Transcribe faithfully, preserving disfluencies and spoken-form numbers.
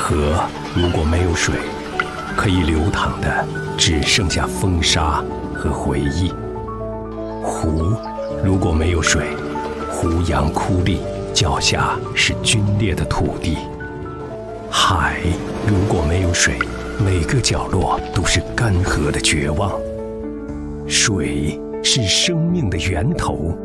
河如果没有水，可以流淌的只剩下风沙和回忆；湖如果没有水，胡杨枯立，脚下是皲裂的土地；海如果没有水，每个角落都是干涸的绝望。水是生命的源头，